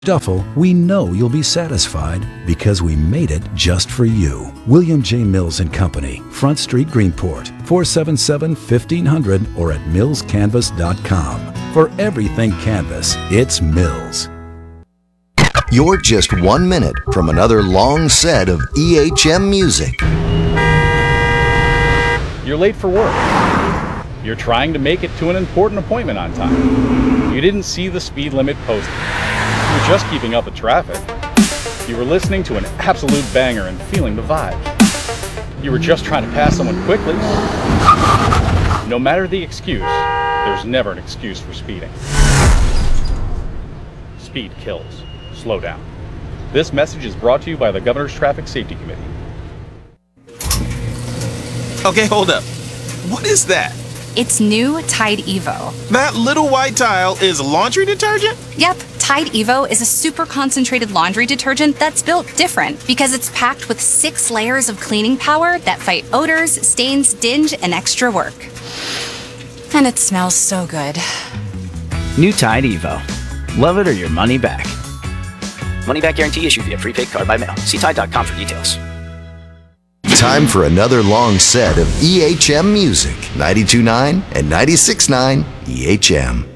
duffel, we know you'll be satisfied because we made it just for you. William J. Mills and Company, Front Street, Greenport, 477-1500 or at millscanvas.com. For everything canvas, it's Mills. You're just 1 minute from another long set of EHM music. You're late for work. You're trying to make it to an important appointment on time. You didn't see the speed limit posted. You were just keeping up with traffic. You were listening to an absolute banger and feeling the vibe. You were just trying to pass someone quickly. No matter the excuse, there's never an excuse for speeding. Speed kills. Slow down. This message is brought to you by the Governor's Traffic Safety Committee. Okay, hold up. What is that? It's new Tide Evo. That little white tile is laundry detergent? Yep, Tide Evo is a super concentrated laundry detergent that's built different because it's packed with 6 layers of cleaning power that fight odors, stains, dinge, and extra work. And it smells so good. New Tide Evo. Love it or your money back. Money back guarantee issued via prepaid card by mail. See Tide.com for details. Time for another long set of EHM music. 92.9 and 96.9 EHM.